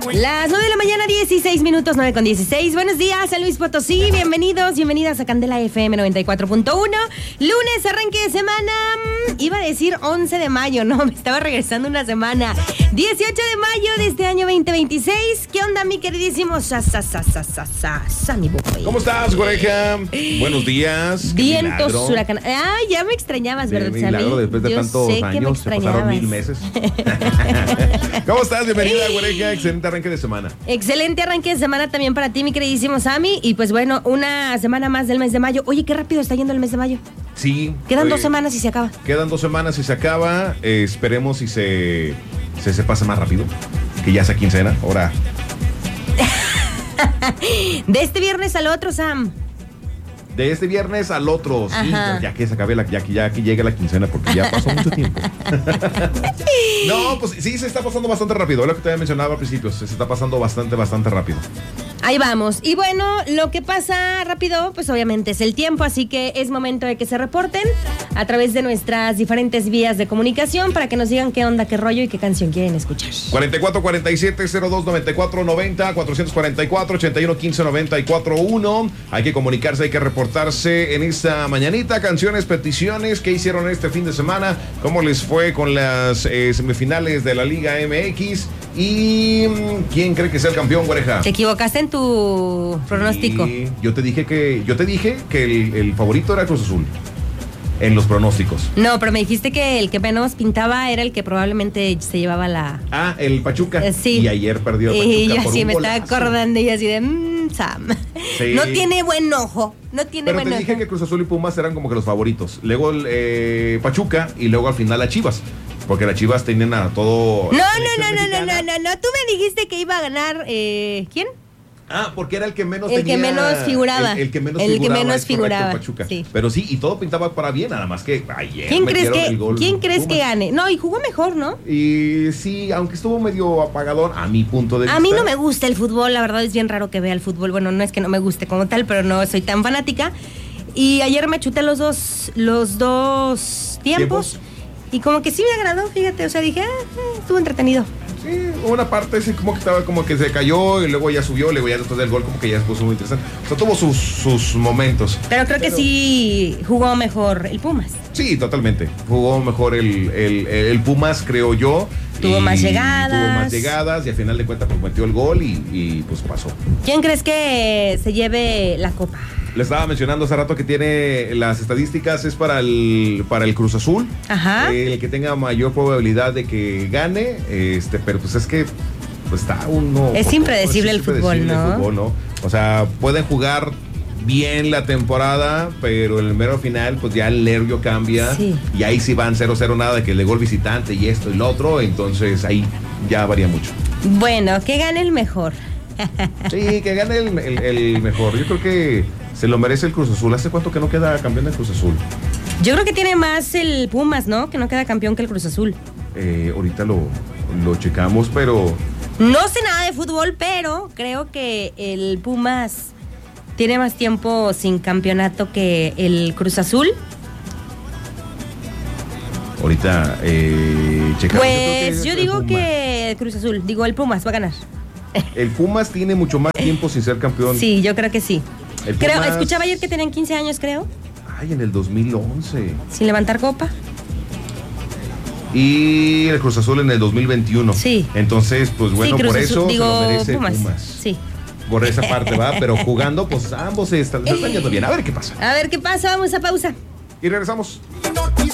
Las 9 de la mañana, 16 minutos, 9:16. Buenos días, San Luis Potosí. Bienvenidos, bienvenidas a Candela FM 94.1. Lunes, arranque de semana. Iba a decir 11 de mayo, no, me estaba regresando una semana. 18 de mayo de este año 2026. ¿Qué onda, mi queridísimo Sammy Boy? ¿Cómo estás, Güereja? Buenos días. Vientos huracanados. Ay, ya me extrañabas, ¿verdad, Sammy? Milagro, después de Yo tantos sé que me años, se pasaron 1000 meses. ¿Cómo estás? Bienvenida, Güereja. Excelente arranque de semana. Excelente arranque de semana también para ti, mi queridísimo Sammy. Y pues bueno, una semana más del mes de mayo. Oye, qué rápido está yendo el mes de mayo. Sí. Quedan 2 semanas y se acaba. Quedan 2 semanas y se acaba. Esperemos si se pase más rápido. Que ya sea quincena. Ahora. De este viernes al otro, Sam. De este viernes al otro, sí, ya que se acabe ya que llegue la quincena, porque ya pasó mucho tiempo. No, pues sí, se está pasando bastante rápido. Es lo que te había mencionado al principio. Se está pasando bastante rápido. Ahí vamos. Y bueno, lo que pasa rápido, pues obviamente es el tiempo, así que es momento de que se reporten a través de nuestras diferentes vías de comunicación para que nos digan qué onda, qué rollo y qué canción quieren escuchar. 4447-029490, 444-8115-941. Hay que comunicarse, hay que reportarse en esta mañanita. Canciones, peticiones, ¿qué hicieron este fin de semana? ¿Cómo les fue con las semifinales de la Liga MX? ¿Y quién cree que sea el campeón, Güereja? Te equivocaste en tu pronóstico. Sí, yo te dije que el favorito era Cruz Azul en los pronósticos. No, pero me dijiste que el que menos pintaba era el que probablemente se llevaba la... Ah, el Pachuca. Sí. Y ayer perdió Pachuca. Y yo por sí un me golazo. estaba acordando y así de... Sam. Sí. No tiene buen ojo. No tiene Pero buen te ojo. dije que Cruz Azul y Pumas eran como que los favoritos. Luego Pachuca y luego al final las Chivas. Porque las Chivas tienen a todo... No. Tú me dijiste que iba a ganar... ¿Quién? Ah, porque era el que menos El que menos figuraba. El que menos figuraba. Pachuca. Sí. Pero sí, y todo pintaba para bien, nada más que ayer ¿Quién crees Pumas. que gane? No, y jugó mejor, ¿no? Y sí, aunque estuvo medio apagadón, a mi punto de vista. A mí no me gusta el fútbol, la verdad es bien raro que vea el fútbol. Bueno, no es que no me guste como tal, pero no soy tan fanática. Y ayer me chuté los dos tiempos. Y como que sí me agradó, fíjate, o sea, dije, estuvo entretenido. Sí, una parte sí como que estaba como que se cayó y luego ya subió, luego ya después del gol como que ya se puso muy interesante. O sea, tuvo sus momentos. Pero creo que sí jugó mejor el Pumas. Sí, totalmente. Jugó mejor el Pumas, creo yo. Tuvo más llegadas y al final de cuentas pues metió el gol y pues pasó. ¿Quién crees que se lleve la copa? Le estaba mencionando hace rato que tiene las estadísticas, es para el Cruz Azul. Ajá. El que tenga mayor probabilidad de que gane, pero pues es que pues está uno... Es impredecible el fútbol, ¿no? O sea, pueden jugar bien la temporada, pero en el mero final pues ya el nervio cambia. Sí. Y ahí sí van 0-0 nada de que le gol visitante y esto y lo otro, entonces ahí ya varía mucho. Bueno, que gane el mejor. Sí, que gane el mejor. Yo creo que se lo merece el Cruz Azul. ¿Hace cuánto que no queda campeón del Cruz Azul? Yo creo que tiene más el Pumas, ¿no? Que no queda campeón que el Cruz Azul. Ahorita lo checamos, pero... No sé nada de fútbol, pero creo que el Pumas tiene más tiempo sin campeonato que el Cruz Azul. Ahorita checamos. Pues yo digo que el Cruz Azul, el Pumas va a ganar. El Pumas tiene mucho más tiempo sin ser campeón. Sí, yo creo que sí. Pumas... Escuchaba ayer que tenían 15 años, creo. Ay, en el 2011. Sin levantar copa. Y el Cruz Azul en el 2021. Sí. Entonces, pues bueno, sí, por eso se lo merece Pumas. Sí. Por esa parte, ¿va? Pero jugando, pues ambos se están yendo bien. A ver qué pasa. Vamos a pausa. Y regresamos.